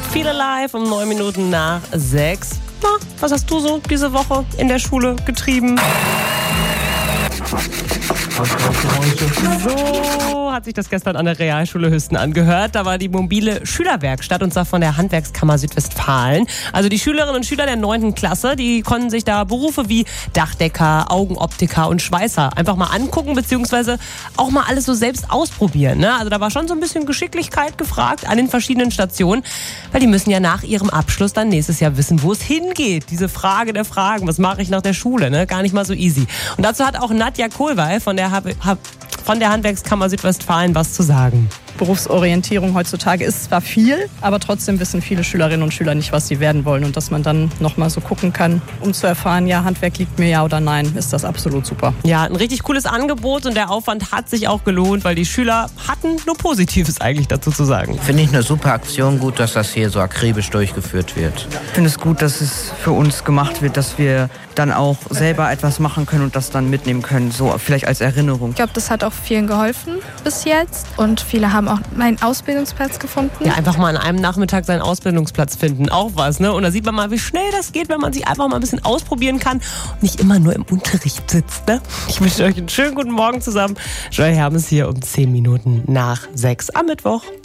Feel Alive um 9 Minuten nach 6. Na, was hast du so diese Woche in der Schule getrieben? So hat sich das gestern an der Realschule Hüsten angehört. Da war die mobile Schülerwerkstatt, und zwar von der Handwerkskammer Südwestfalen. Also die Schülerinnen und Schüler der 9. Klasse, die konnten sich da Berufe wie Dachdecker, Augenoptiker und Schweißer einfach mal angucken, beziehungsweise auch mal alles so selbst ausprobieren. Ne? Also da war schon so ein bisschen Geschicklichkeit gefragt an den verschiedenen Stationen, weil die müssen ja nach ihrem Abschluss dann nächstes Jahr wissen, wo es hingeht. Diese Frage der Fragen, was mache ich nach der Schule? Ne? Gar nicht mal so easy. Und dazu hat auch Nadja Kohlweil von der Handwerkskammer Südwestfalen was zu sagen. Berufsorientierung heutzutage ist zwar viel, aber trotzdem wissen viele Schülerinnen und Schüler nicht, was sie werden wollen. Und dass man dann nochmal so gucken kann, um zu erfahren, ja, Handwerk liegt mir ja oder nein, ist das absolut super. Ja, ein richtig cooles Angebot, und der Aufwand hat sich auch gelohnt, weil die Schüler hatten nur Positives eigentlich dazu zu sagen. Finde ich eine super Aktion, gut, dass das hier so akribisch durchgeführt wird. Ich finde es gut, dass es für uns gemacht wird, dass wir dann auch selber etwas machen können und das dann mitnehmen können, so vielleicht als Erinnerung. Ich glaube, das hat auch vielen geholfen bis jetzt, und viele haben auch meinen Ausbildungsplatz gefunden. Ja, einfach mal an einem Nachmittag seinen Ausbildungsplatz finden, auch was, ne? Und da sieht man mal, wie schnell das geht, wenn man sich einfach mal ein bisschen ausprobieren kann und nicht immer nur im Unterricht sitzt, ne? Ich wünsche euch einen schönen guten Morgen zusammen. Joy Hermes hier um 10 Minuten nach 6 am Mittwoch.